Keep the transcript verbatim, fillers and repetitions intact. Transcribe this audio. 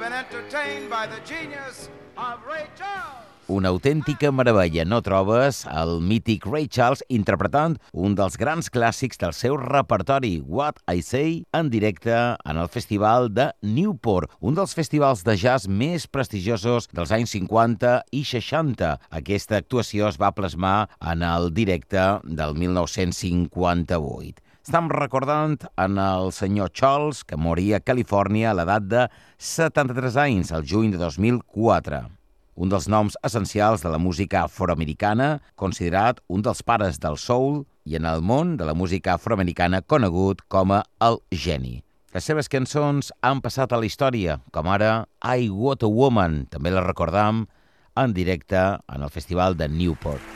and entertained by the genius of Ray Charles. Una autèntica meravella, no trobes? El mític Ray Charles interpretant un dels grans clàssics del seu repertori, What I Say, en directe en el Festival de Newport, un dels festivals de jazz més prestigiosos dels anys cinquanta i seixanta. Aquesta actuació es va plasmar en el directe del mil nou-cents cinquanta-vuit. Estem recordant en el senyor Charles, que moria a Califòrnia a l'edat de setanta-tres anys, el juny de dos mil quatre. Un dels noms essencials de la música afroamericana, considerat un dels pares del soul i en el món de la música afroamericana conegut com a el geni. Les seves cançons han passat a la història, com ara I Want a Woman, també la recordam en directe en el Festival de Newport.